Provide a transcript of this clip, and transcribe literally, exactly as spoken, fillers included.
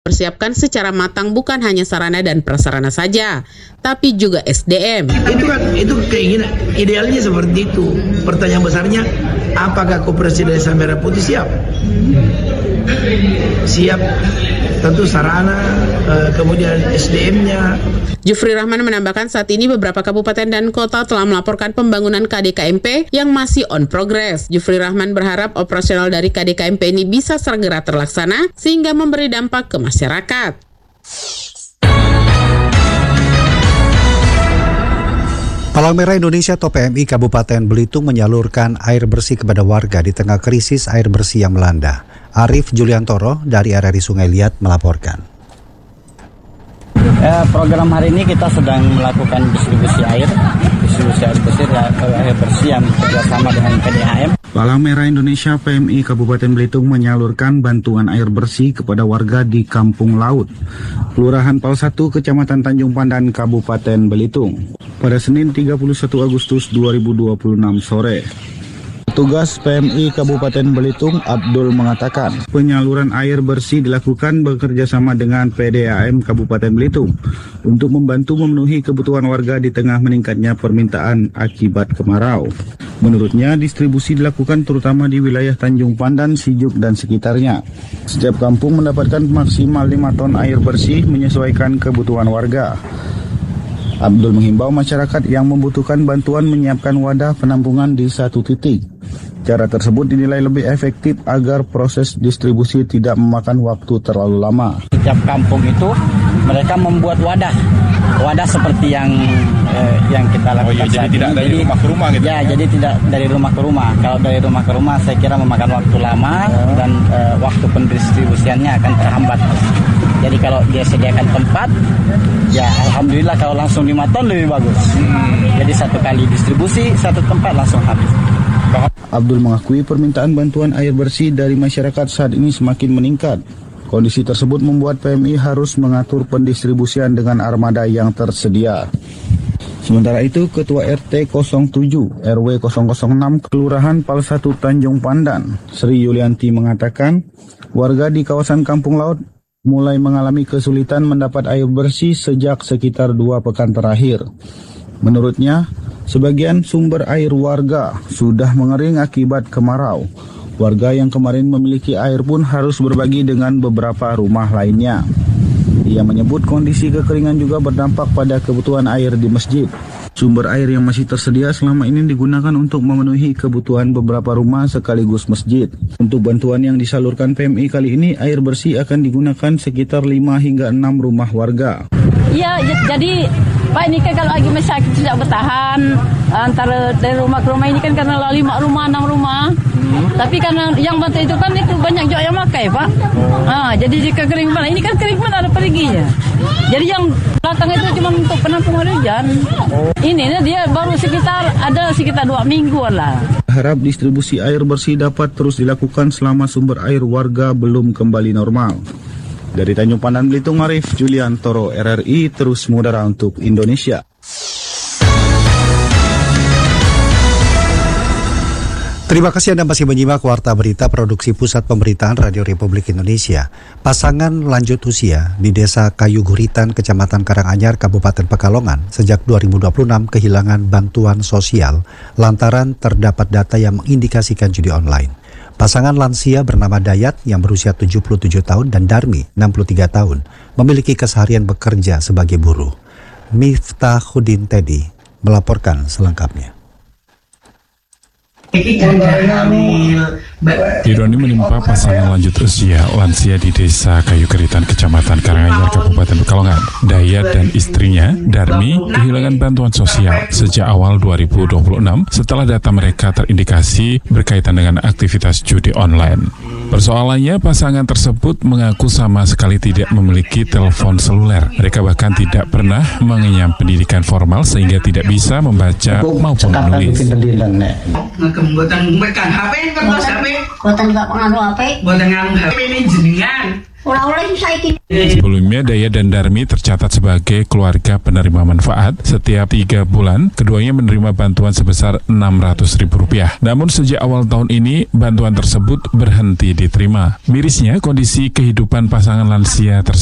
Persiapkan secara matang bukan hanya sarana dan prasarana saja, tapi juga S D M. Itu kan itu keinginan idealnya seperti itu. Pertanyaan besarnya, apakah Koperasi Desa Merah Putih siap? Siap, tentu sarana, kemudian S D M-nya. Jufri Rahman menambahkan saat ini beberapa kabupaten dan kota telah melaporkan pembangunan K D K M P yang masih on progress. Jufri Rahman berharap operasional dari K D K M P ini bisa segera terlaksana sehingga memberi dampak ke masyarakat. Palang Merah Indonesia atau P M I Kabupaten Belitung menyalurkan air bersih kepada warga di tengah krisis air bersih yang melanda. Arif Juliantoro dari R R I Sungai Liat melaporkan. Eh, program hari ini kita sedang melakukan distribusi air, distribusi air bersih, air bersih yang bekerjasama dengan P D H M. Palang Merah Indonesia P M I Kabupaten Belitung menyalurkan bantuan air bersih kepada warga di Kampung Laut, Kelurahan Pal satu, Kecamatan Tanjung Pandan, Kabupaten Belitung, pada Senin tiga puluh satu Agustus dua ribu dua puluh enam sore. Petugas P M I Kabupaten Belitung, Abdul, mengatakan penyaluran air bersih dilakukan bekerjasama dengan P D A M Kabupaten Belitung untuk membantu memenuhi kebutuhan warga di tengah meningkatnya permintaan akibat kemarau. Menurutnya, distribusi dilakukan terutama di wilayah Tanjung Pandan, Sijuk, dan sekitarnya. Setiap kampung mendapatkan maksimal lima ton air bersih menyesuaikan kebutuhan warga. Abdul menghimbau masyarakat yang membutuhkan bantuan menyiapkan wadah penampungan di satu titik. Cara tersebut dinilai lebih efektif agar proses distribusi tidak memakan waktu terlalu lama. Setiap kampung itu mereka membuat wadah, wadah seperti yang eh, yang kita lakukan. Oh iya, jadi tidak dari jadi, rumah ke rumah gitu? Ya, ya, jadi tidak dari rumah ke rumah. Kalau dari rumah ke rumah saya kira memakan waktu lama oh. dan eh, waktu pendistribusiannya akan terhambat. Jadi kalau dia sediakan tempat, ya alhamdulillah kalau langsung lima ton lebih bagus. Hmm. Jadi satu kali distribusi, satu tempat langsung habis. Abdul mengakui permintaan bantuan air bersih dari masyarakat saat ini semakin meningkat. Kondisi tersebut membuat P M I harus mengatur pendistribusian dengan armada yang tersedia. Sementara itu, Ketua R T nol tujuh R W nol nol enam Kelurahan Pal satu Tanjung Pandan, Sri Yulianti mengatakan, warga di kawasan Kampung Laut mulai mengalami kesulitan mendapat air bersih sejak sekitar dua pekan terakhir. Menurutnya, sebagian sumber air warga sudah mengering akibat kemarau. Warga yang kemarin memiliki air pun harus berbagi dengan beberapa rumah lainnya. Ia menyebut kondisi kekeringan juga berdampak pada kebutuhan air di masjid. Sumber air yang masih tersedia selama ini digunakan untuk memenuhi kebutuhan beberapa rumah sekaligus masjid. Untuk bantuan yang disalurkan P M I kali ini, air bersih akan digunakan sekitar lima hingga enam rumah warga. Iya, jadi Pak ini kan kalau lagi masyarakat tidak bertahan antara dari rumah ke rumah ini kan karena lima rumah, enam rumah. Hmm. Tapi karena yang bantu itu kan itu banyak juga yang pakai Pak. Oh. Ah, jadi jika kering mana ini kan kering mana ada periginya. Jadi yang belakang itu cuma untuk penampung air hujan. Oh. Ini dia baru sekitar ada sekitar dua mingguan lah. Harap distribusi air bersih dapat terus dilakukan selama sumber air warga belum kembali normal. Dari Tanjung Pandan, Belitung, Arif Juliantoro, R R I terus mengudara untuk Indonesia. Terima kasih Anda masih menyimak Warta Berita Produksi Pusat Pemberitaan Radio Republik Indonesia. Pasangan lanjut usia di Desa Kayu Guritan, Kecamatan Karanganyar, Kabupaten Pekalongan sejak dua ribu dua puluh enam kehilangan bantuan sosial lantaran terdapat data yang mengindikasikan judi online. Pasangan lansia bernama Dayat yang berusia tujuh puluh tujuh tahun dan Darmi enam puluh tiga tahun memiliki keseharian bekerja sebagai buruh. Miftahuddin Teddy melaporkan selengkapnya. Ironi menimpa pasangan lanjut usia lansia di Desa Kayu Guritan, Kecamatan Karanganyar, Kabupaten Pekalongan. Dayat dan istrinya, Darmi, kehilangan bantuan sosial sejak awal dua ribu dua puluh enam setelah data mereka terindikasi berkaitan dengan aktivitas judi online. Persoalannya, pasangan tersebut mengaku sama sekali tidak memiliki telepon seluler. Mereka bahkan tidak pernah mengenyam pendidikan formal sehingga tidak bisa membaca maupun menulis. buatan mekan H P kertas H P. Buatan gak pengaruh H P. Buatan ngaruh H P ini jenengan. Ulah-ulah saya Sebelumnya, Dayat dan Darmi tercatat sebagai keluarga penerima manfaat. Setiap tiga bulan, keduanya menerima bantuan sebesar enam ratus ribu rupiah. Namun sejak awal tahun ini, bantuan tersebut berhenti diterima. Mirisnya, kondisi kehidupan pasangan lansia tersebut